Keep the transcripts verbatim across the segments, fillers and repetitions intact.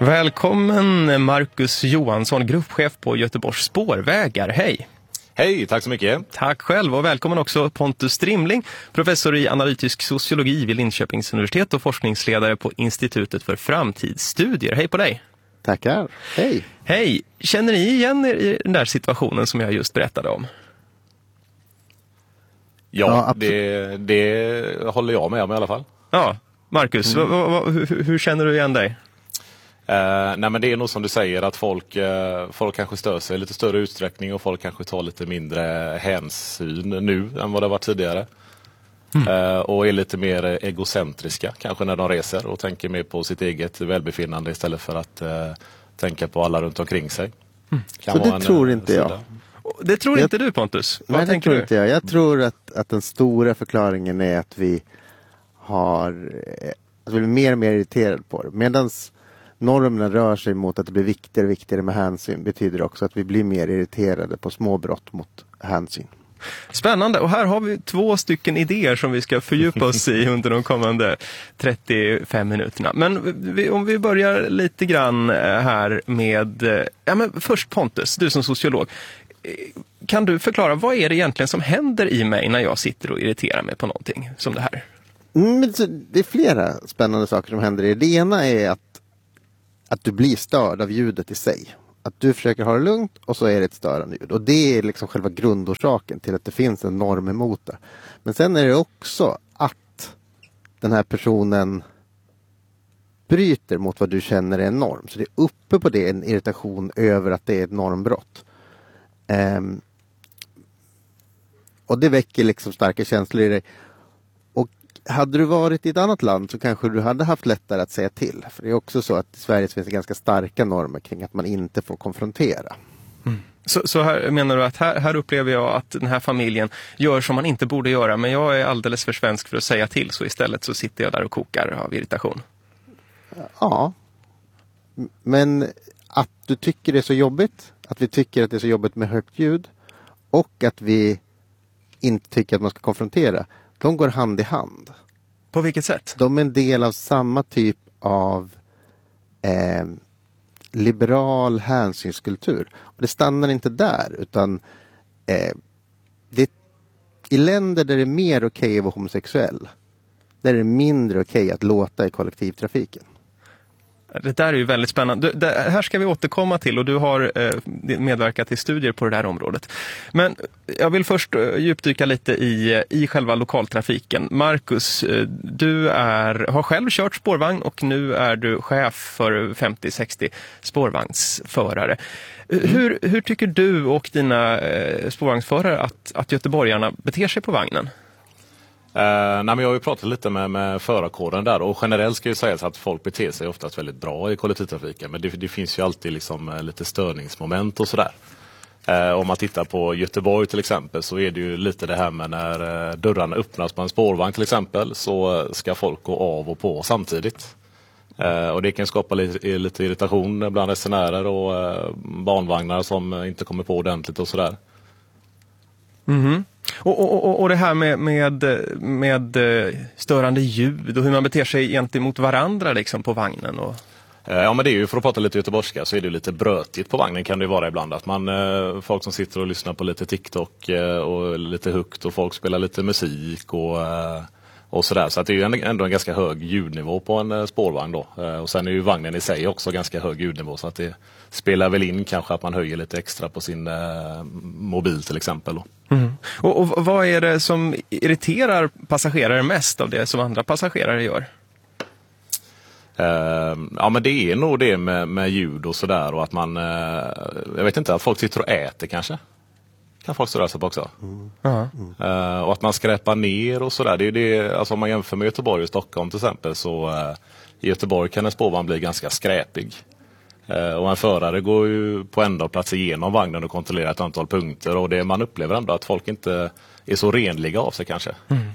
Välkommen Marcus Johansson, gruppchef på Göteborgs spårvägar. Hej! Hej, tack så mycket. Tack själv och välkommen också Pontus Strimling, professor i analytisk sociologi vid Linköpings universitet och forskningsledare på Institutet för framtidsstudier. Hej på dig! Tackar, hej! Hej! Känner ni igen er i den där situationen som jag just berättade om? Ja, ja det, det håller jag med om i alla fall. Ja, Marcus, mm. vad, vad, hur, hur känner du igen dig? Uh, nej men det är nog som du säger att folk, uh, folk kanske stör sig i lite större utsträckning och folk kanske tar lite mindre hänsyn nu än vad det var tidigare. Mm. Uh, och är lite mer egocentriska kanske när de reser och tänker mer på sitt eget välbefinnande istället för att uh, tänka på alla runt omkring sig. Mm. Så det en, tror inte sida. jag. Det tror jag, inte du, Pontus? Vad nej, tänker det tror du? Inte jag. Jag tror att, att den stora förklaringen är att vi har att vi blir mer och mer irriterade på det. Medans normerna rör sig mot att det blir viktigare och viktigare med hänsyn, betyder det också att vi blir mer irriterade på små brott mot hänsyn. Spännande, och här har vi två stycken idéer som vi ska fördjupa oss i under de kommande trettiofem minuterna. Men vi, om vi börjar lite grann här med, ja men först Pontus, du som sociolog. Kan du förklara, vad är det egentligen som händer i mig när jag sitter och irriterar mig på någonting som det här? Mm, det är flera spännande saker som händer. Det ena är att att du blir störd av ljudet i sig. Att du försöker ha det lugnt och så är det ett störande ljud. Och det är liksom själva grundorsaken till att det finns en norm emot det. Men sen är det också att den här personen bryter mot vad du känner är en norm. Så det är uppe på det en irritation över att det är ett normbrott. Um, och det väcker liksom starka känslor i dig. Och hade du varit i ett annat land så kanske du hade haft lättare att säga till. För det är också så att i Sverige finns det ganska starka normer kring att man inte får konfrontera. Mm. Så, så här menar du att här, här upplever jag att den här familjen gör som man inte borde göra. Men jag är alldeles för svensk för att säga till, så istället så sitter jag där och kokar av irritation. Ja. Men att du tycker det är så jobbigt, att vi tycker att det är så jobbigt med högt ljud och att vi inte tycker att man ska konfrontera, de går hand i hand. På vilket sätt? De är en del av samma typ av eh, liberal hänsynskultur. Och det stannar inte där, utan eh, det, i länder där det är mer okej att vara homosexuell, där är det mindre okej att låta i kollektivtrafiken. Det där är ju väldigt spännande. Du, det här ska vi återkomma till, och du har eh, medverkat i studier på det här området. Men jag vill först eh, djupdyka lite i, i själva lokaltrafiken. Marcus, eh, du är, har själv kört spårvagn och nu är du chef för femtio sextio spårvagnsförare. Mm. Hur, hur tycker du och dina eh, spårvagnsförare att, att göteborgarna beter sig på vagnen? Uh, nej, men jag har ju pratat lite med, med förarkåren där, och generellt ska ju sägas att folk beter sig oftast väldigt bra i kollektivtrafiken, men det, det finns ju alltid liksom lite störningsmoment och sådär. Uh, om man tittar på Göteborg till exempel, så är det ju lite det här med när uh, dörrarna öppnas på en spårvagn till exempel, så uh, ska folk gå av och på samtidigt. Uh, och det kan skapa lite, lite irritation bland resenärer och uh, barnvagnar som inte kommer på ordentligt och sådär. Mhm. Och, och, och det här med, med, med störande ljud och hur man beter sig gentemot varandra liksom på vagnen. Och... Ja, men det är ju, för att prata lite göteborgska, så är det ju lite brötigt på vagnen, kan det ju vara ibland. Att man, folk som sitter och lyssnar på lite TikTok och lite högt, och folk spelar lite musik och, och sådär. Så att det är ju ändå en ganska hög ljudnivå på en spårvagn då. Och sen är ju vagnen i sig också ganska hög ljudnivå, så att det spelar väl in kanske att man höjer lite extra på sin eh, mobil till exempel då. Mm. Och, och vad är det som irriterar passagerare mest av det som andra passagerare gör? Uh, ja, men det är nog det med, med ljud och sådär, och att man, uh, jag vet inte, att folk sitter och äter kanske. Kan folk störa sig på också. Mm. Mm. Uh, och att man skräpar ner och sådär. Det är det, alltså om man jämför med Göteborg och Stockholm till exempel, så uh, i Göteborg kan en spårvagn bli ganska skräpig. Uh, och en förare går ju på ända plats igenom vagnen och kontrollerar ett antal punkter, och det man upplever ändå att folk inte är så renliga av sig kanske. Mm.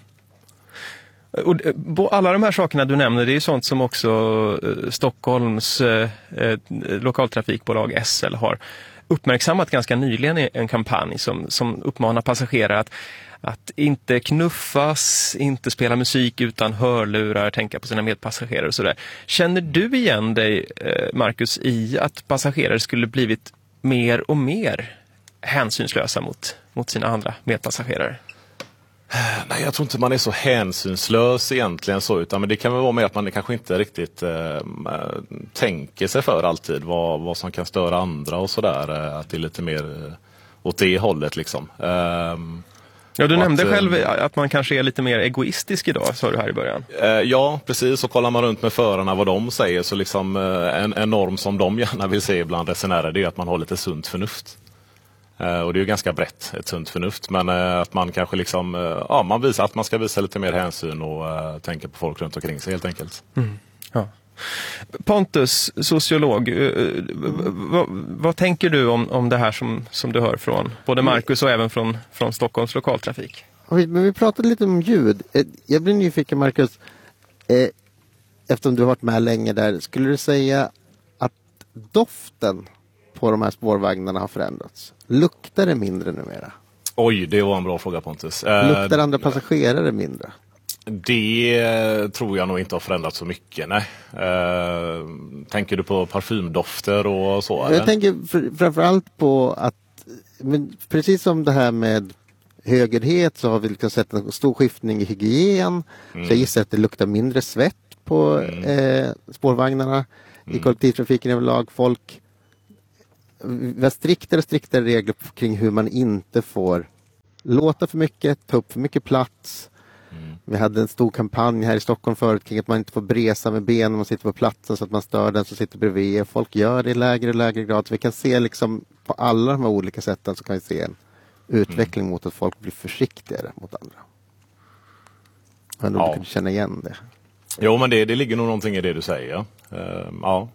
Och alla de här sakerna du nämner, det är ju sånt som också Stockholms eh, lokaltrafikbolag S L har uppmärksammat ganska nyligen i en kampanj som, som uppmanar passagerare att, att inte knuffas, inte spela musik utan hörlurar, tänka på sina medpassagerare och sådär. Känner du igen dig, Marcus, i att passagerare skulle blivit mer och mer hänsynslösa mot, mot sina andra medpassagerare? Nej, jag tror inte man är så hänsynslös egentligen så, utan men det kan väl vara mer att man kanske inte riktigt äh, tänker sig för alltid vad, vad som kan störa andra och sådär, att det är lite mer äh, åt det hållet liksom. Ähm, ja, du nämnde att, själv att man kanske är lite mer egoistisk idag, sa du här i början. Äh, ja, precis, och kollar man runt med förarna vad de säger, så liksom äh, en, en norm som de gärna vill se bland resenärer, det är att man har lite sunt förnuft. Uh, och det är ju ganska brett, ett sunt förnuft, men uh, att man kanske liksom, uh, ja, man visar att man ska visa lite mer hänsyn och uh, tänka på folk runt omkring sig helt enkelt. Mm. Ja. Pontus, sociolog, uh, uh, vad, vad tänker du om, om det här som, som du hör från både Marcus och även från, från Stockholms lokaltrafik? Men vi pratade lite om ljud. Jag blir nyfiken, Marcus, eh, eftersom du har varit med länge där, skulle du säga att doften på de här spårvagnarna har förändrats? Luktar det mindre numera? Oj, det var en bra fråga, Pontus. Luktar uh, andra passagerare mindre? Det tror jag nog inte har förändrats så mycket, nej. Uh, tänker du på parfymdofter och så? Jag eller? tänker för, framförallt på att, men precis som det här med högerhet, så har vi liksom sett en stor skiftning i hygien. Mm. Så jag gissar att det luktar mindre svett på mm. eh, spårvagnarna mm. i kollektivtrafiken överlag. Folk, vi har striktare och striktare regler kring hur man inte får låta för mycket, ta upp för mycket plats. Mm. Vi hade en stor kampanj här i Stockholm förut kring att man inte får bresa med benen när man sitter på platsen, så att man stör den som sitter bredvid. Folk gör det i lägre och lägre grad. Så vi kan se liksom på alla de här olika sätten, så kan vi se en utveckling mm. mot att folk blir försiktigare mot andra. Men då ja. kan du känna igen det. Jo, men det, det ligger nog någonting i det du säger. Uh, ja.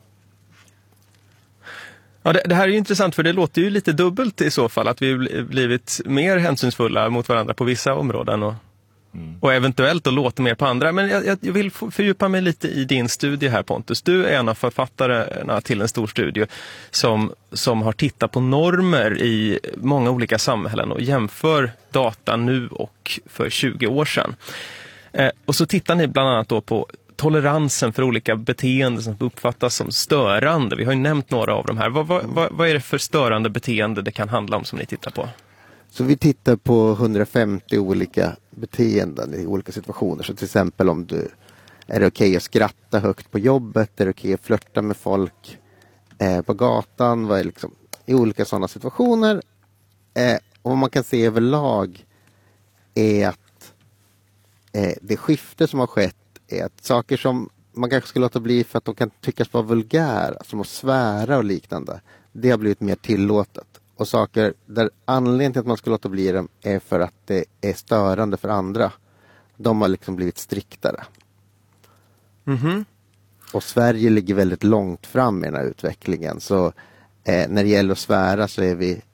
Ja, det, det här är ju intressant, för det låter ju lite dubbelt i så fall, att vi blivit mer hänsynsfulla mot varandra på vissa områden och, mm. och eventuellt då låter mer på andra. Men jag, jag vill fördjupa mig lite i din studie här, Pontus. Du är en av författarna till en stor studie som, som har tittat på normer i många olika samhällen och jämför data nu och för tjugo år sedan. Eh, och så tittar ni bland annat då på toleransen för olika beteenden som uppfattas som störande. Vi har ju nämnt några av de här. Vad, vad, vad, vad är det för störande beteende det kan handla om som ni tittar på? Så vi tittar på hundrafemtio olika beteenden i olika situationer. Så till exempel om du är det okej att skratta högt på jobbet, är det okej att flirta med folk eh, på gatan, vad är liksom, i olika sådana situationer. Eh, och vad man kan se överlag är att eh, det skifte som har skett är att saker som man kanske skulle låta bli för att de kan tyckas vara vulgära, som att svära och liknande, det har blivit mer tillåtet. Och saker där anledningen till att man ska låta bli dem är för att det är störande för andra, de har liksom blivit striktare. Mm-hmm. Och Sverige ligger väldigt långt fram i den här utvecklingen. Så eh, när det gäller att svära så är vi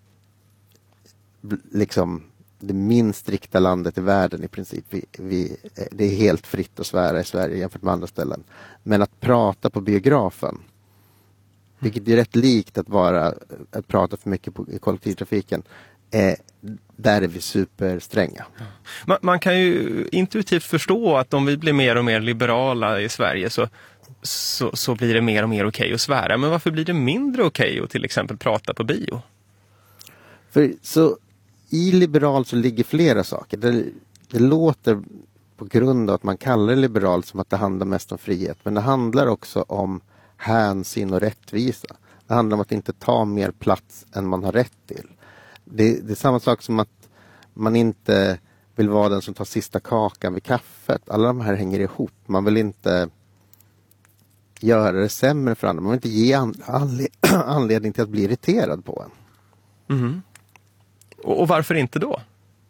liksom det minst strikta landet i världen i princip. Vi, vi, det är helt fritt att svära i Sverige jämfört med andra ställen. Men att prata på biografen, vilket är rätt likt att vara att prata för mycket på, i kollektivtrafiken, eh, där är vi superstränga. Man, man kan ju intuitivt förstå att om vi blir mer och mer liberala i Sverige så, så, så blir det mer och mer okej att svära. Men varför blir det mindre okej att till exempel prata på bio? För så i liberal så ligger flera saker. Det, det låter på grund av att man kallar det liberal som att det handlar mest om frihet. Men det handlar också om hänsyn och rättvisa. Det handlar om att inte ta mer plats än man har rätt till. Det, det är samma sak som att man inte vill vara den som tar sista kakan vid kaffet. Alla de här hänger ihop. Man vill inte göra det sämre för andra. Man vill inte ge an, anled, anledning till att bli irriterad på en. Mm. Och, och varför inte då?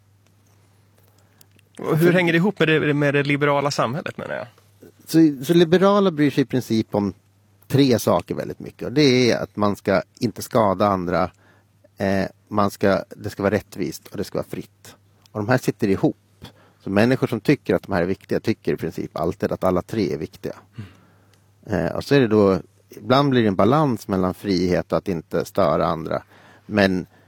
Och hur hänger det ihop med det, med det liberala samhället, menar jag? Så, så liberala bryr sig i princip om tre saker väldigt mycket. Och det är att man ska inte skada andra. Eh, man ska, det ska vara rättvist och det ska vara fritt. Och de här sitter ihop. Så människor som tycker att de här är viktiga tycker i princip alltid att alla tre är viktiga. Mm. Eh, och så är det då, ibland blir det en balans mellan frihet och att inte störa andra. Men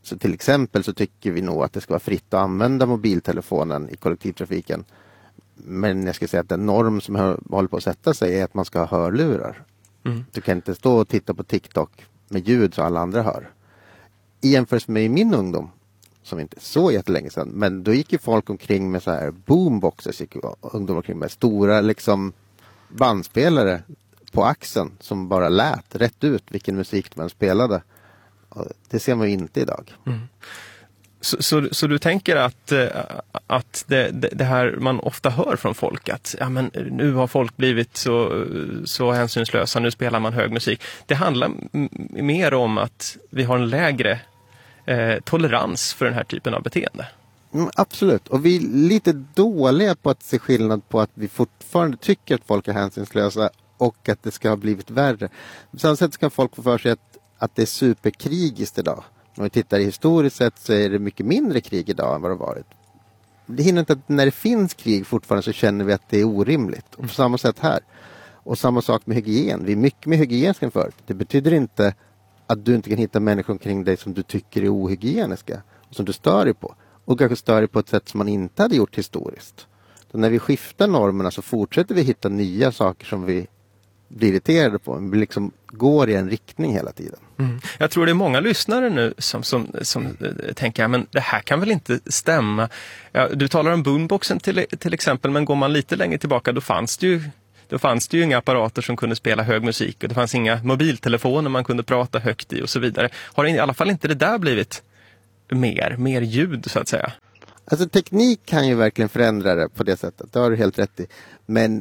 Så till exempel så tycker vi nog att det ska vara fritt att använda mobiltelefonen i kollektivtrafiken. Men jag skulle säga att den norm som håller på att sätta sig är att man ska ha hörlurar. Mm. Du kan inte stå och titta på TikTok med ljud så alla andra hör. I jämförelse med min ungdom, som inte är så jättelänge sedan, men då gick ju folk omkring med så här boomboxes, gick ungdomar omkring med stora liksom bandspelare på axeln som bara lät rätt ut vilken musik man spelade. Och det ser man ju inte idag. Mm. Så, så, så du tänker att, att det, det här man ofta hör från folk, att ja, men nu har folk blivit så, så hänsynslösa, nu spelar man hög musik. Det handlar m- mer om att vi har en lägre eh, tolerans för den här typen av beteende. Mm, absolut, och vi är lite dåliga på att se skillnad på att vi fortfarande tycker att folk är hänsynslösa och att det ska ha blivit värre. På samma sätt kan folk få för sig att, att det är superkrigiskt idag. Om vi tittar i historiskt sett så är det mycket mindre krig idag än vad det varit. Det hindrar inte att när det finns krig fortfarande så känner vi att det är orimligt. Och på samma sätt här. Och samma sak med hygien. Vi är mycket mer hygieniska än förut. Det betyder inte att du inte kan hitta människor omkring dig som du tycker är ohygieniska. Och som du stör dig på. Och kanske stör dig på ett sätt som man inte hade gjort historiskt. Så när vi skiftar normerna så fortsätter vi hitta nya saker som vi blir irriterade på. Vi liksom går i en riktning hela tiden. Mm. Jag tror det är många lyssnare nu som, som, som äh, tänker, ja, men det här kan väl inte stämma. Ja, du talar om boomboxen till, till exempel, men går man lite längre tillbaka då fanns det ju då fanns det ju inga apparater som kunde spela hög musik och det fanns inga mobiltelefoner man kunde prata högt i och så vidare. Har i alla fall inte det där blivit mer, mer ljud så att säga? Alltså teknik kan ju verkligen förändra det på det sättet, det har du helt rätt i. Men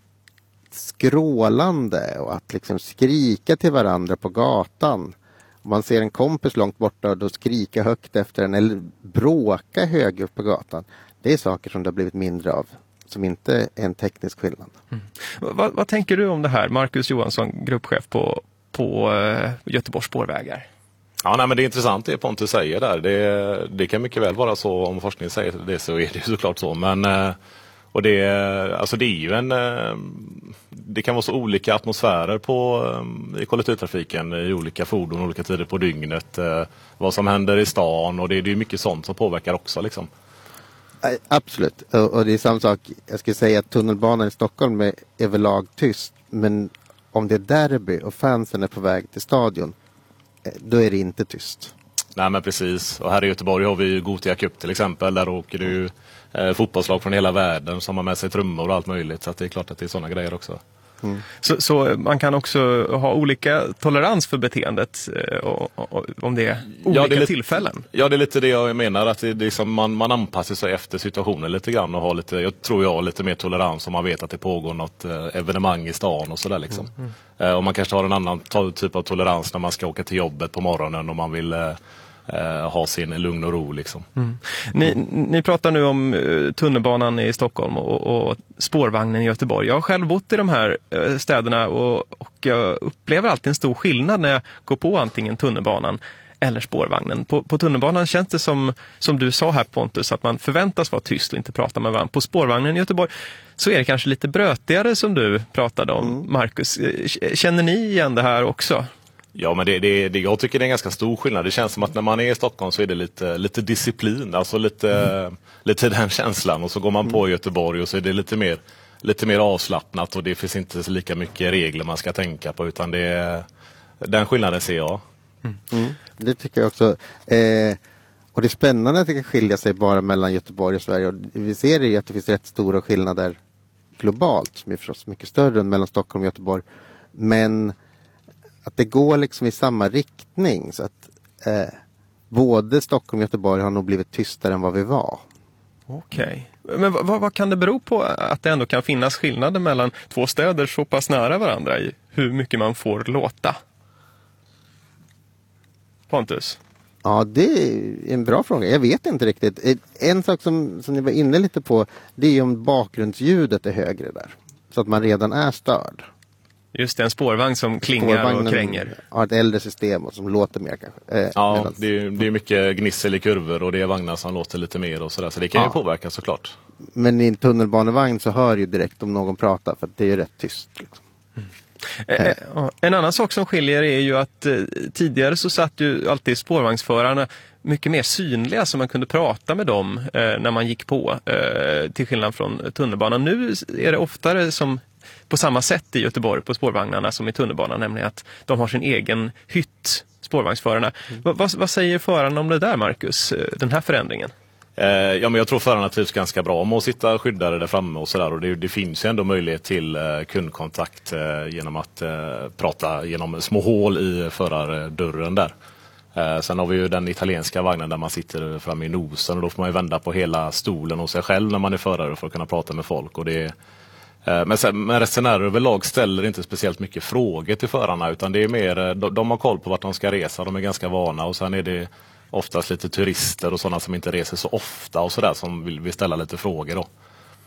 skrålande och att liksom skrika till varandra på gatan. Om man ser en kompis långt borta och då skrika högt efter den eller bråka högt upp på gatan. Det är saker som det har blivit mindre av. Som inte är en teknisk skillnad. Mm. Vad, vad tänker du om det här? Marcus Johansson, gruppchef på, på uh, Göteborgs spårvägar. Ja, nej, men det är intressant det Pontus säger där. Det, det kan mycket väl vara så, om forskningen säger det så är det såklart så. Men uh, och det, alltså det är ju en uh, det kan vara så olika atmosfärer på, um, i kollektivtrafiken i olika fordon, olika tider på dygnet. Uh, vad som händer i stan och det, det är mycket sånt som påverkar också liksom. Absolut, och det är samma sak. Jag skulle säga att tunnelbanan i Stockholm är överlag tyst. Men om det är derby och fansen är på väg till stadion, då är det inte tyst. Nej men precis, och här i Göteborg har vi Gothia Cup till exempel. Där åker du eh, fotbollslag från hela världen som har med sig trummor och allt möjligt. Så att det är klart att det är sådana grejer också. Mm. Så, så man kan också ha olika tolerans för beteendet och, och, och, om det är olika ja, det är lite, tillfällen. Ja, det är lite det jag menar. Att det är liksom man, man anpassar sig efter situationen lite grann och har lite, jag tror jag har lite mer tolerans om man vet att det pågår något eh, evenemang i stan och sådär liksom. Mm. Mm. Eh, och man kanske har en annan typ av tolerans när man ska åka till jobbet på morgonen och man vill eh, Uh, ha sin lugn och ro liksom. Mm. Ni, ni pratar nu om uh, tunnelbanan i Stockholm och, och spårvagnen i Göteborg. Jag har själv bott i de här uh, städerna och, och jag upplever alltid en stor skillnad när jag går på antingen tunnelbanan eller spårvagnen. På, på tunnelbanan känns det som, som du sa här Pontus, att man förväntas vara tyst och inte prata med varandra. På spårvagnen i Göteborg så är det kanske lite brötigare som du pratade om, mm. Marcus. Känner ni igen det här också? Ja, men det, det, det, jag tycker det är en ganska stor skillnad. Det känns som att när man är i Stockholm så är det lite, lite disciplin, alltså lite, mm. lite den känslan. Och så går man på Göteborg och så är det lite mer, lite mer avslappnat och det finns inte så lika mycket regler man ska tänka på, utan det är, den skillnaden ser jag. Mm. Mm. Det tycker jag också. Eh, och det är spännande att det kan skilja sig bara mellan Göteborg och Sverige. Och vi ser ju att det finns rätt stora skillnader globalt, som är förstås mycket större än mellan Stockholm och Göteborg. Men att det går liksom i samma riktning, så att eh, både Stockholm och Göteborg har nog blivit tystare än vad vi var. Okej. Okay. Men vad, vad kan det bero på att det ändå kan finnas skillnader mellan två städer så pass nära varandra i hur mycket man får låta? Pontus? Ja, det är en bra fråga. Jag vet inte riktigt. En sak som, som ni var inne lite på, det är om bakgrundsljudet är högre där. Så att man redan är störd. Just det, en spårvagn som klingar och kränger. Har ett äldre system och som låter mer kanske. Eh, ja, medans... det är, det är mycket gnissel i kurvor och det är vagnar som låter lite mer och sådär. Så det kan ja. ju påverka såklart. Men i en tunnelbanevagn så hör ju direkt om någon pratar, för att det är ju rätt tyst. Liksom. Mm. Eh, en annan sak som skiljer är ju att eh, tidigare så satt ju alltid spårvagnsförarna mycket mer synliga, så man kunde prata med dem eh, när man gick på, eh, till skillnad från tunnelbanan. Nu är det oftare som på samma sätt i Göteborg på spårvagnarna som i tunnelbanan, nämligen att de har sin egen hytt, spårvagnsförarna. Mm. Va, vad, vad säger förarna om det där, Marcus, den här förändringen? Eh, ja, men jag tror förarna trivs ganska bra om att sitta skyddade där framme och sådär, och det, det finns ju ändå möjlighet till eh, kundkontakt eh, genom att eh, prata genom små hål i förardörren där. Eh, sen har vi ju den italienska vagnen där man sitter framme i nosen, och då får man ju vända på hela stolen och sig själv när man är förare för att kunna prata med folk. Och det, eh, men, sen, men resenärer överlag ställer inte speciellt mycket frågor till förarna, utan det är mer, de, de har koll på vart de ska resa, de är ganska vana, och sen är det oftast lite turister och sådana som inte reser så ofta och sådär som vill, vill ställa lite frågor då.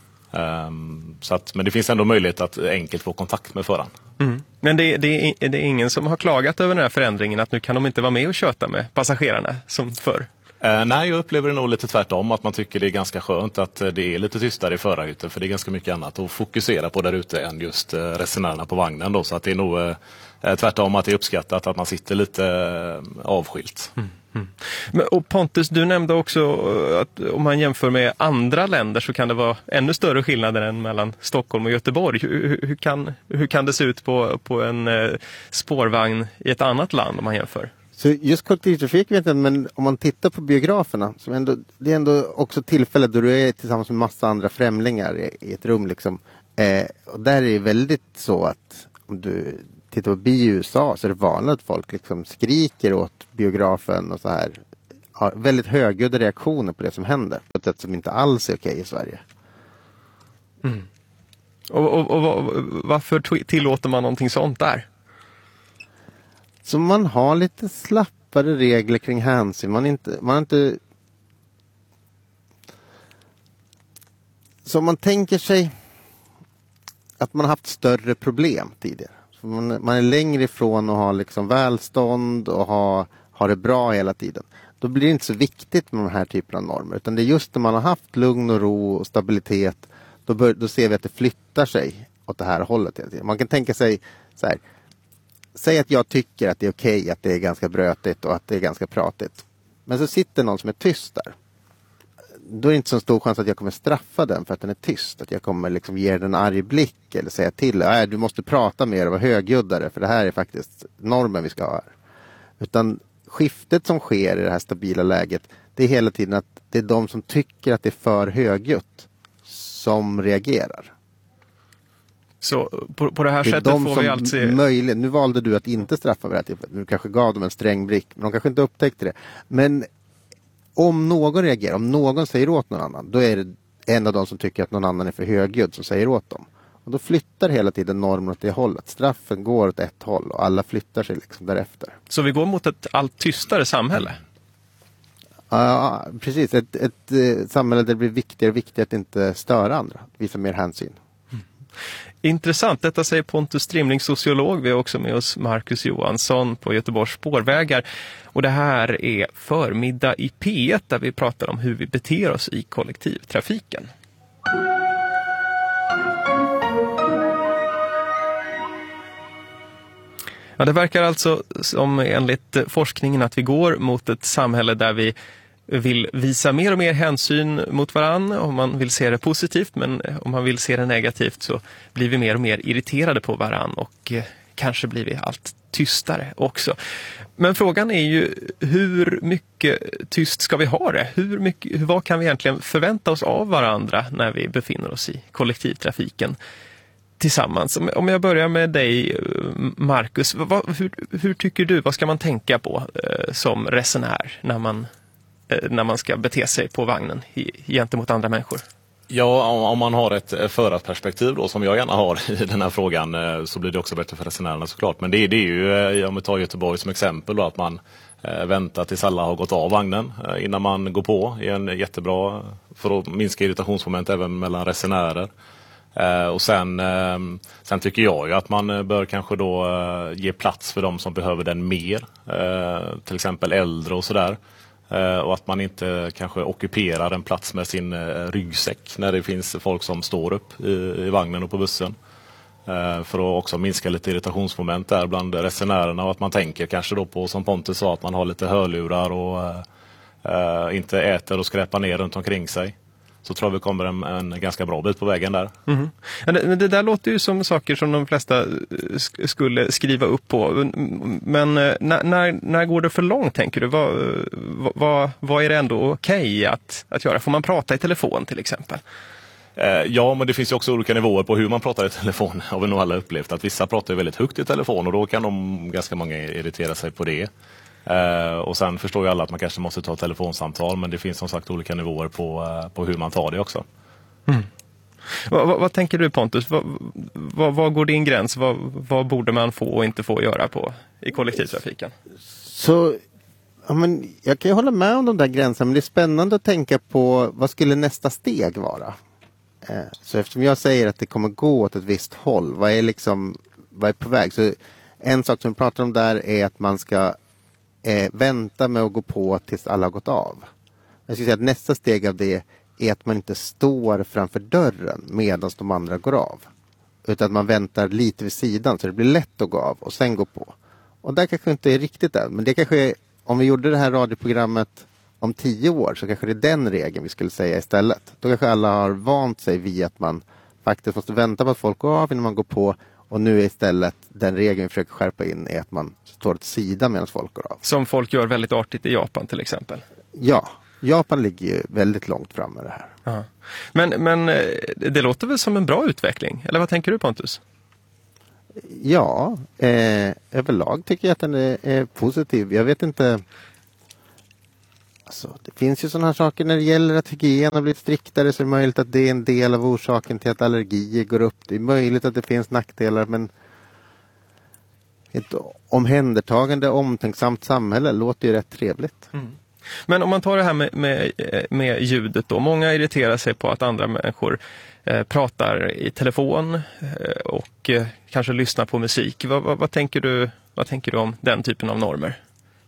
Um, så att, men det finns ändå möjlighet att enkelt få kontakt med föraren. Mm. Men det, det, är, det är ingen som har klagat över den här förändringen, att nu kan de inte vara med och köta med passagerarna som förr? Uh, nej, jag upplever det nog lite tvärtom, att man tycker det är ganska skönt att det är lite tystare i förarhytten, för det är ganska mycket annat att fokusera på där ute än just uh, resenärerna på vagnen då, så att det är nog uh, tvärtom att det är uppskattat att man sitter lite uh, avskilt. Mm. Mm. Men, och Pontus, du nämnde också att om man jämför med andra länder så kan det vara ännu större skillnader än mellan Stockholm och Göteborg. Hur, hur, kan, hur kan det se ut på, på en eh, spårvagn i ett annat land om man jämför? Så just kollektivtrafik vet jag, men om man tittar på biograferna, så ändå, det är ändå också tillfälle då du är tillsammans med massa andra främlingar i, i ett rum liksom. Eh, och där är det väldigt så att om du tittar på bio i U S A så är det vanligt att folk liksom skriker åt biografen och så här. Har väldigt högljudda reaktioner på det som händer. På ett sätt som inte alls är okej i Sverige. Mm. Och, och, och varför tillåter man någonting sånt där? Så man har lite slappare regler kring hänsyn. Man inte, man inte... Så man tänker sig att man har haft större problem tidigare. Så man, man är längre ifrån att ha liksom välstånd och ha, ha det bra hela tiden. Då blir det inte så viktigt med de här typerna av normer. Utan det är just när man har haft lugn och ro och stabilitet. Då, bör, då ser vi att det flyttar sig åt det här hållet hela tiden. Man kan tänka sig så här. Säg att jag tycker att det är okej, att det är ganska brötigt och att det är ganska pratigt. Men så sitter någon som är tyst där. Då är det inte så stor chans att jag kommer straffa den för att den är tyst. Att jag kommer liksom ge den en arg blick eller säga till. Nej, du måste prata mer och vara högljuddare, för det här är faktiskt normen vi ska ha här. Utan skiftet som sker i det här stabila läget, det är hela tiden att det är de som tycker att det är för högljutt som reagerar. Så på, på det här det sättet de får vi alltså... Möjligen, nu valde du att inte straffa vid det här tillfället. Du kanske gav dem en sträng blick, men de kanske inte upptäckte det. Men om någon reagerar, om någon säger åt någon annan, då är det en av de som tycker att någon annan är för högljudd som säger åt dem. Och då flyttar hela tiden normen åt det hållet. Straffen går åt ett håll och alla flyttar sig liksom därefter. Så vi går mot ett allt tystare samhälle? Ja, uh, precis. Ett, ett, ett samhälle där det blir viktigare och viktigare att inte störa andra. Att visa mer hänsyn. Mm. Intressant, detta säger Pontus Strimling, sociolog. Vi har också med oss Marcus Johansson på Göteborgs spårvägar. Och det här är Förmiddag i P ett där vi pratar om hur vi beter oss i kollektivtrafiken. Ja, det verkar alltså som enligt forskningen att vi går mot ett samhälle där vi vill visa mer och mer hänsyn mot varann om man vill se det positivt, men om man vill se det negativt så blir vi mer och mer irriterade på varann och eh, kanske blir vi allt tystare också. Men frågan är ju hur mycket tyst ska vi ha det? Hur mycket, vad kan vi egentligen förvänta oss av varandra när vi befinner oss i kollektivtrafiken tillsammans? Om jag börjar med dig, Marcus, vad, hur, hur tycker du, vad ska man tänka på eh, som resenär när man när man ska bete sig på vagnen gentemot andra människor? Ja, om man har ett förarperspektiv då, som jag gärna har i den här frågan, så blir det också bättre för resenärerna såklart. Men det, det är ju, om vi tar Göteborg som exempel då, att man eh, väntar tills alla har gått av vagnen eh, innan man går på. Det är en jättebra för att minska irritationsmoment även mellan resenärer. Eh, och sen, eh, sen tycker jag ju att man bör kanske då eh, ge plats för de som behöver den mer. Eh, till exempel äldre och sådär. Uh, och att man inte kanske ockuperar en plats med sin uh, ryggsäck när det finns folk som står upp i, i vagnen och på bussen. Eh, för att också minska lite irritationsmoment där bland resenärerna, och att man tänker kanske då på, som Pontus sa, att man har lite hörlurar och eh, inte äter och skräpar ner runt omkring sig. Så tror jag vi kommer en, en ganska bra bit på vägen där. Mm. Ja, det, det där låter ju som saker som de flesta sk- skulle skriva upp på. Men när, när, när går det för långt, tänker du? Vad, vad, vad är det ändå okej att, att göra? Får man prata i telefon till exempel? Eh, ja, men det finns ju också olika nivåer på hur man pratar i telefon. Har vi nog alla upplevt att vissa pratar väldigt högt i telefon, och då kan de ganska många irritera sig på det. Uh, och sen förstår ju alla att man kanske måste ta telefonsamtal, men det finns som sagt olika nivåer på, uh, på hur man tar det också. Mm. Vad, vad, vad tänker du, Pontus? Vad, vad, vad går din gräns? Vad, vad borde man få och inte få göra på i kollektivtrafiken? Så ja, men jag kan ju hålla med om de där gränserna, men det är spännande att tänka på vad skulle nästa steg vara? Eh, så eftersom jag säger att det kommer gå åt ett visst håll, vad är liksom vad är på väg? Så en sak som vi pratar om där är att man ska Eh, vänta med att gå på tills alla har gått av. Jag skulle säga att nästa steg av det är att man inte står framför dörren medan de andra går av. Utan att man väntar lite vid sidan så det blir lätt att gå av och sen gå på. Och där kanske inte är riktigt än. Men det kanske är, om vi gjorde det här radioprogrammet om tio år så kanske det är den regeln vi skulle säga istället. Då kanske alla har vant sig vid att man faktiskt måste vänta på att folk går av innan man går på. Och nu är istället den regeln vi försöker skärpa in är att man står åt sidan medan folk går av. Som folk gör väldigt artigt i Japan till exempel. Ja, Japan ligger ju väldigt långt fram med det här. Aha. Men, men det låter väl som en bra utveckling? Eller vad tänker du, Pontus? Ja, eh, överlag tycker jag att den är, är positiv. Jag vet inte... Alltså, det finns ju sådana här saker när det gäller att hygien har blivit striktare, så är det möjligt att det är en del av orsaken till att allergier går upp. Det är möjligt att det finns nackdelar, men ett omhändertagande, omtänksamt samhälle låter ju rätt trevligt. Mm. Men om man tar det här med, med, med ljudet då. Många irriterar sig på att andra människor eh, pratar i telefon eh, och eh, kanske lyssnar på musik. Vad, vad, vad, tänker du, vad tänker du om den typen av normer?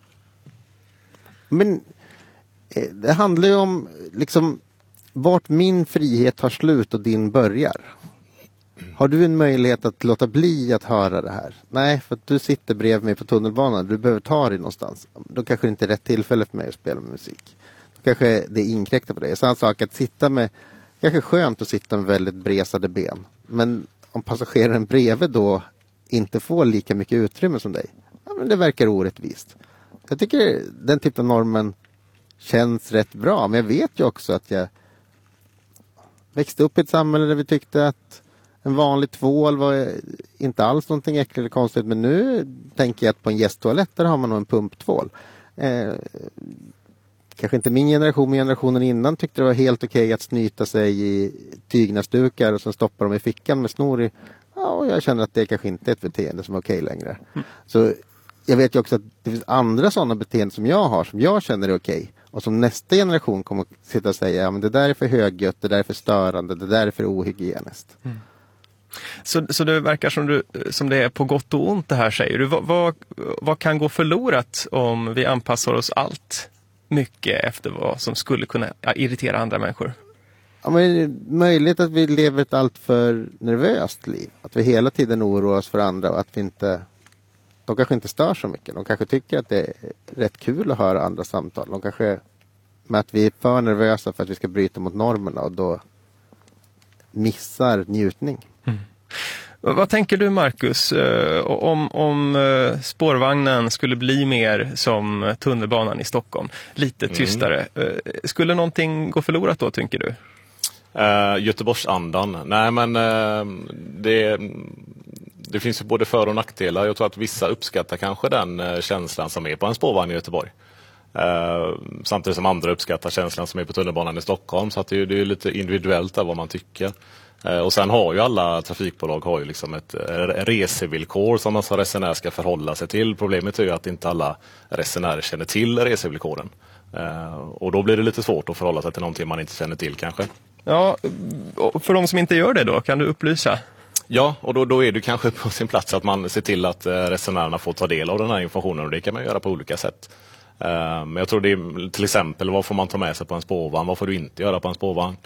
Men det handlar ju om liksom vart min frihet tar slut och din börjar. Har du en möjlighet att låta bli att höra det här? Nej, för att du sitter bredvid mig på tunnelbanan. Du behöver ta dig någonstans. Då kanske det inte är rätt tillfälle för mig att spela med musik. Då kanske det inkräktar på det. Samma sak att sitta med, kanske skönt att sitta med väldigt bresade ben. Men om passageraren bredvid då inte får lika mycket utrymme som dig. Ja, men det verkar orättvist. Jag tycker den typen av normen känns rätt bra. Men jag vet ju också att jag växte upp i ett samhälle där vi tyckte att en vanlig tvål var inte alls någonting äckligt eller konstigt. Men nu tänker jag att på en gästtoalett där har man nog en pumptvål. Eh, kanske inte min generation, men generationen innan tyckte det var helt okej att snyta sig i tygnasdukar och sen stoppa dem i fickan med snor i. Ja, och jag känner att det kanske inte är ett beteende som är okej längre. Mm. Så jag vet ju också att det finns andra sådana beteenden som jag har som jag känner är okej. Och som nästa generation kommer att sitta och säga ja, men det där är för högljutt, det där är för störande, det där är för ohygieniskt. Mm. Så, så det verkar som, du, som det är på gott och ont det här, säger du. Vad, vad, vad kan gå förlorat om vi anpassar oss allt mycket efter vad som skulle kunna ja, irritera andra människor? Ja, men det är möjligt att vi lever ett allt för nervöst liv. Att vi hela tiden oroar oss för andra och att vi inte... De kanske inte stör så mycket. De kanske tycker att det är rätt kul att höra andra samtal. De kanske... Med att vi är för nervösa för att vi ska bryta mot normerna och då missar njutning. Mm. Vad tänker du, Marcus, om, om spårvagnen skulle bli mer som tunnelbanan i Stockholm? Lite tystare. Mm. Skulle någonting gå förlorat då, tänker du? Uh, Göteborgsandan. Nej, men uh, det, det finns ju både för- och nackdelar. Jag tror att vissa uppskattar kanske den uh, känslan som är på en spårvagn i Göteborg. Uh, samtidigt som andra uppskattar känslan som är på tunnelbanan i Stockholm. Så att det, det är lite individuellt där vad man tycker. Uh, och sen har ju alla trafikbolag har ju liksom ett uh, resevillkor som man som resenär ska förhålla sig till. Problemet är ju att inte alla resenärer känner till resevillkoren. Uh, och då blir det lite svårt att förhålla sig till någonting man inte känner till kanske. Ja, för de som inte gör det då, kan du upplysa? Ja, och då, då är det kanske på sin plats att man ser till att uh, resenärerna får ta del av den här informationen, och det kan man göra på olika sätt. Uh, men jag tror det är till exempel, vad får man ta med sig på en spårvagn, vad får du inte göra på en spårvagn?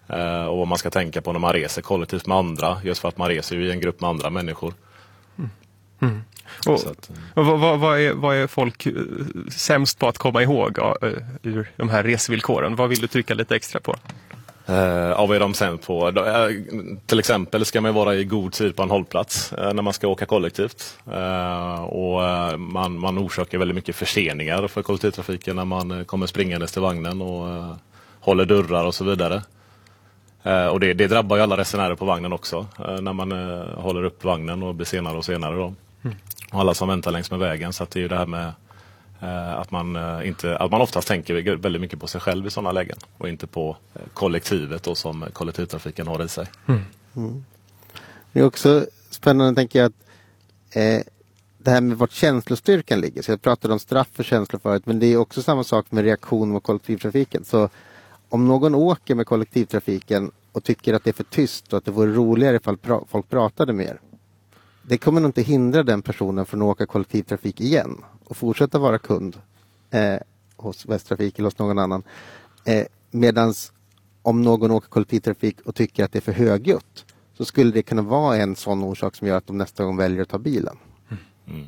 Eh, och vad man ska tänka på när man reser kollektivt med andra. Just för att man reser ju i en grupp med andra människor. Mm. Mm. Och, att, och vad, vad, vad, är, vad är folk sämst på att komma ihåg ja, ur de här resvillkoren? Vad vill du trycka lite extra på? Uh, ja, vad är de sämst på? Uh, till exempel ska man vara i god tid på en hållplats uh, när man ska åka kollektivt. Uh, och uh, man, man orsakar väldigt mycket förseningar för kollektivtrafiken när man uh, kommer springandes till vagnen och uh, håller dörrar och så vidare. Uh, och det, det drabbar ju alla resenärer på vagnen också uh, när man uh, håller upp vagnen och blir senare och senare då. Mm. Och alla som väntar längs med vägen, så att det är ju det här med Att man, inte, att man oftast tänker väldigt mycket på sig själv i sådana lägen och inte på kollektivet då, som kollektivtrafiken har i sig. Mm. Mm. Det är också spännande, tänker jag, att eh, det här med vart känslostyrkan ligger. Så jag pratade om straff för känslor förut, men det är också samma sak med reaktion mot kollektivtrafiken. Så om någon åker med kollektivtrafiken och tycker att det är för tyst och att det vore roligare ifall pra- folk pratade mer, det kommer nog inte hindra den personen från att åka kollektivtrafik igen och fortsätta vara kund eh, hos Västtrafik eller hos någon annan. Eh, medans om någon åker kollektivtrafik och tycker att det är för högljutt, så skulle det kunna vara en sån orsak som gör att de nästa gång väljer att ta bilen. Mm.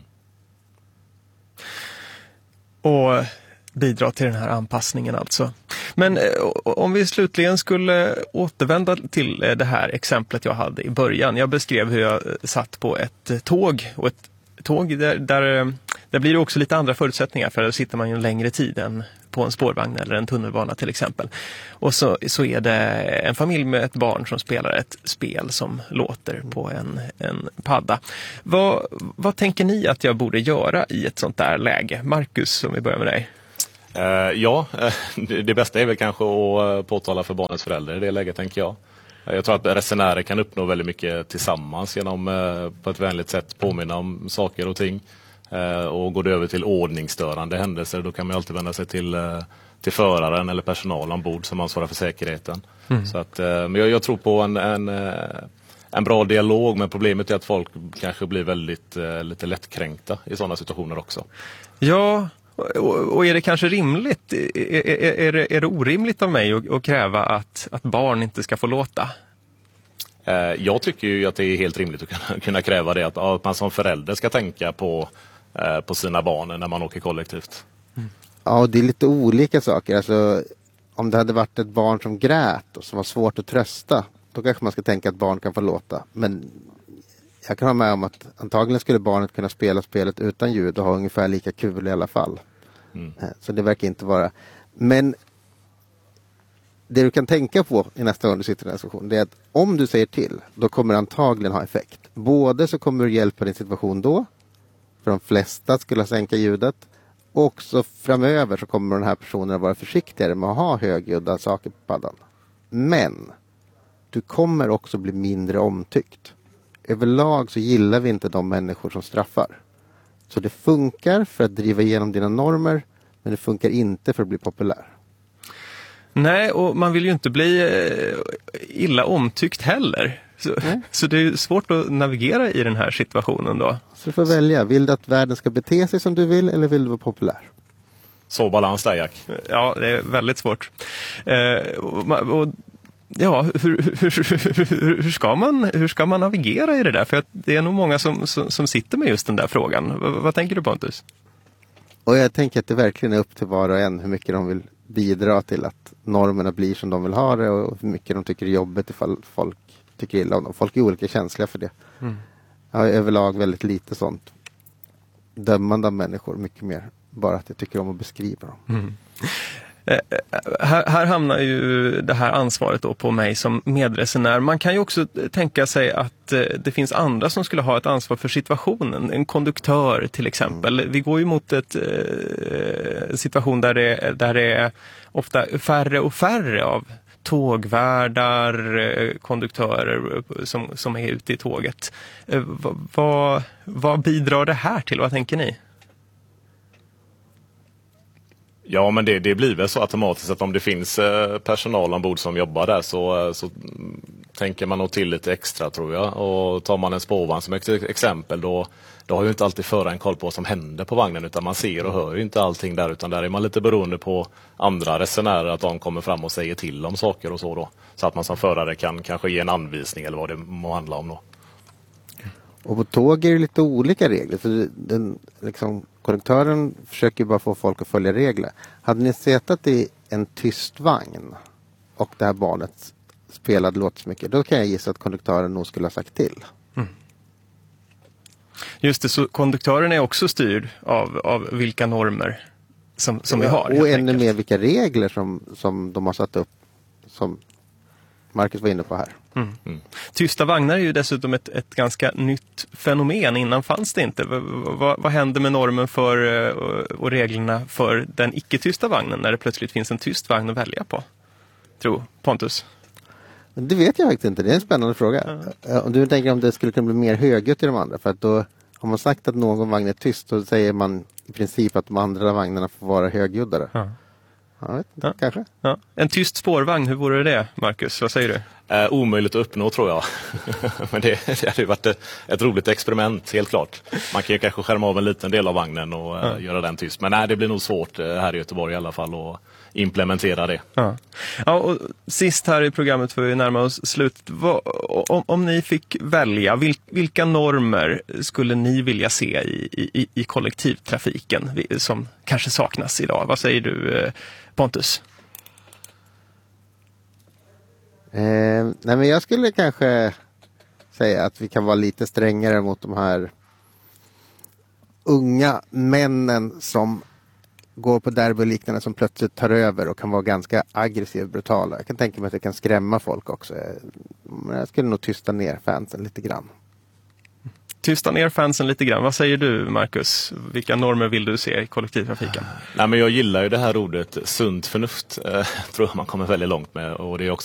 Och bidra till den här anpassningen alltså. Men eh, om vi slutligen skulle återvända till eh, det här exemplet jag hade i början. Jag beskrev hur jag satt på ett eh, tåg och ett tåg där, där, där blir det också lite andra förutsättningar, för där sitter man ju en längre tid än på en spårvagn eller en tunnelbana till exempel. Och så, så är det en familj med ett barn som spelar ett spel som låter på en, en padda. Vad, vad tänker ni att jag borde göra i ett sånt där läge? Marcus, om vi börjar med dig. Uh, ja, det, det bästa är väl kanske att påtala för barnets föräldrar i det läget, tänker jag. Jag tror att resenärer kan uppnå väldigt mycket tillsammans genom uh, på ett vänligt sätt påminna om saker och ting. Uh, och går det över till ordningsstörande händelser, då kan man alltid vända sig till, uh, till föraren eller personal ombord som ansvarar för säkerheten. Mm. Så att, uh, men jag, jag tror på en, en, uh, en bra dialog, men problemet är att folk kanske blir väldigt uh, lite lättkränkta i sådana situationer också. Ja, och, och är det kanske rimligt, är, är, är, det, är det orimligt av mig att, att kräva att, att barn inte ska få låta? Jag tycker ju att det är helt rimligt att kunna, kunna kräva det, att, att man som förälder ska tänka på, på sina barn när man åker kollektivt. Mm. Ja, och det är lite olika saker. Alltså, om det hade varit ett barn som grät och som var svårt att trösta, då kanske man ska tänka att barn kan få låta. Men jag kan ha med om att antagligen skulle barnet kunna spela spelet utan ljud och ha ungefär lika kul i alla fall. Mm. Så det verkar inte vara. Men det du kan tänka på i nästa gång du sitter i en situation, det är att om du säger till, då kommer det antagligen ha effekt. Både så kommer du hjälpa din situation då, för de flesta skulle sänka ljudet, och också framöver så kommer den här personen att vara försiktigare med att ha högljudda saker på paddan. Men du kommer också bli mindre omtyckt. Överlag så gillar vi inte de människor som straffar. Så det funkar för att driva igenom dina normer, men det funkar inte för att bli populär. Nej, och man vill ju inte bli illa omtyckt heller. Så, så det är svårt att navigera i den här situationen då. Så du får välja. Vill du att världen ska bete sig som du vill, eller vill du vara populär? Så balans där, Jack. Ja, det är väldigt svårt. Eh, och, och, ja, hur, hur, hur, hur, ska man, hur ska man navigera i det där? För att det är nog många som, som, som sitter med just den där frågan. V- vad tänker du, Pontus? Och jag tänker att det verkligen är upp till var och en hur mycket de vill bidra till att normerna blir som de vill ha det, och hur mycket de tycker är jobbigt ifall folk tycker illa om dem. Folk är olika känsliga för det. Mm. Jag har överlag väldigt lite sånt dömande av människor, mycket mer bara att jag tycker om att beskriva dem. Mm. Eh, här, här hamnar ju det här ansvaret då på mig som medresenär. Man kan ju också tänka sig att eh, det finns andra som skulle ha ett ansvar för situationen. En konduktör till exempel. Mm. Vi går ju mot ett eh, situation där det, där det är ofta färre och färre av tågvärdar, eh, konduktörer som, som är ute i tåget. Eh, vad, vad bidrar det här till? Vad tänker ni? Ja, men det, det blir väl så automatiskt att om det finns eh, personal ombord som jobbar där så, så tänker man nog till lite extra, tror jag. Och tar man en spårvagn som ett exempel, då då har ju inte alltid föraren koll på vad som händer på vagnen, utan man ser och hör ju inte allting där, utan där är man lite beroende på andra resenärer, att de kommer fram och säger till om saker och så då. Så att man som förare kan kanske ge en anvisning eller vad det må handla om då. Och på tåg är det lite olika regler. För den, liksom, konduktören försöker bara få folk att följa regler. Hade ni suttit i en tyst vagn och det här barnet spelade låt så mycket, då kan jag gissa att konduktören nog skulle ha sagt till. Mm. Just det, så konduktören är också styrd av, av vilka normer som, som vi har. Och ännu mer vilka regler som, som de har satt upp, som Marcus var inne på här. Mm. Mm. Tysta vagnar är ju dessutom ett, ett ganska nytt fenomen. Innan fanns det inte. V- vad, vad händer med normen för och, och reglerna för den icke-tysta vagnen när det plötsligt finns en tyst vagn att välja på? Tror Pontus? Det vet jag faktiskt inte. Det är en spännande fråga. Ja. Om du tänker om det skulle kunna bli mer högljutt i de andra. För att då har man sagt att någon vagn är tyst, så säger man i princip att de andra vagnarna får vara högljuddare. Ja. Jag vet inte, ja. kanske. Ja. En tyst spårvagn, hur vore det, Marcus? Vad säger du? Eh, omöjligt att uppnå, tror jag. Men det, det hade ju varit ett, ett roligt experiment, helt klart. Man kan ju kanske skärma av en liten del av vagnen och ja. eh, göra den tyst. Men nej, det blir nog svårt eh, här i Göteborg i alla fall att implementera det. Ja. Ja, och sist här i programmet får vi närma oss slut. Vad, om, om ni fick välja, vil, vilka normer skulle ni vilja se i, i, i kollektivtrafiken som kanske saknas idag? Vad säger du, Pontus? Eh, nej men jag skulle kanske säga att vi kan vara lite strängare mot de här unga männen som går på derbyliknande, som plötsligt tar över och kan vara ganska aggressiva och brutala. Jag kan tänka mig att det kan skrämma folk också. Men jag skulle nog tysta ner fansen lite grann. Tysta ner fansen lite grann. Vad säger du, Marcus? Vilka normer vill du se i kollektivtrafiken? Nej, men jag gillar ju det här ordet sunt förnuft. Eh, tror jag man kommer väldigt långt med. Och det är också